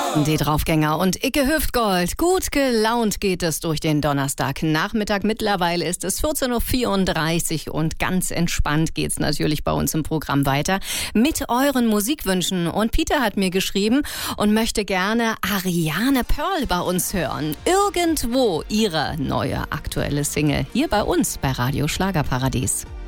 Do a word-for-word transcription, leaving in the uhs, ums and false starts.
Die Draufgänger und Icke Hüftgold. Gut gelaunt geht es durch den Donnerstagnachmittag. Mittlerweile ist es vierzehn Uhr vierunddreißig und ganz entspannt geht's natürlich bei uns im Programm weiter mit euren Musikwünschen. Und Peter hat mir geschrieben und möchte gerne Ariane Pearl bei uns hören. Irgendwo ihre neue aktuelle Single hier bei uns bei Radio Schlagerparadies.